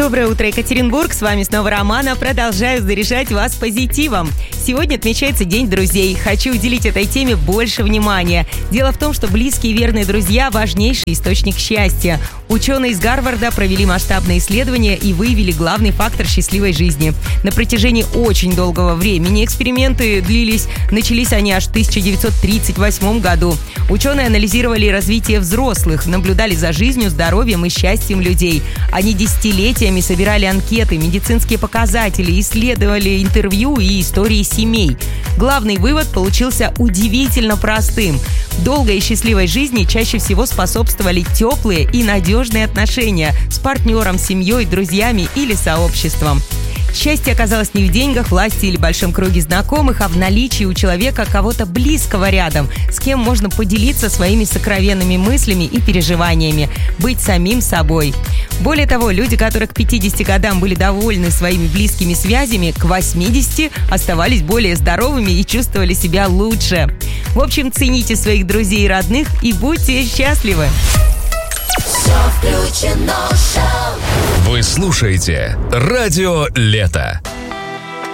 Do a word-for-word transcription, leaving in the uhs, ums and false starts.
Доброе утро, Екатеринбург. С вами снова Романа. Продолжаю заряжать вас позитивом. Сегодня отмечается День друзей. Хочу уделить этой теме больше внимания. Дело в том, что близкие и верные друзья – важнейший источник счастья. Ученые из Гарварда провели масштабные исследования и выявили главный фактор счастливой жизни. На протяжении очень долгого времени эксперименты длились. Начались они аж в тысяча девятьсот тридцать восьмом году. Ученые анализировали развитие взрослых, наблюдали за жизнью, здоровьем и счастьем людей. Они десятилетиями собирали анкеты, медицинские показатели, исследовали интервью и истории семей. Главный вывод получился удивительно простым. Долгой и счастливой жизни чаще всего способствовали теплые и надежные отношения с партнером, семьей, друзьями или сообществом. Счастье оказалось не в деньгах, власти или большом круге знакомых, а в наличии у человека кого-то близкого рядом, с кем можно поделиться своими сокровенными мыслями и переживаниями, быть самим собой. Более того, люди, которые к пятидесяти годам были довольны своими близкими связями, к восьмидесяти оставались более здоровыми и чувствовали себя лучше. В общем, цените своих друзей и родных и будьте счастливы! Вы слушаете «Радио Лето».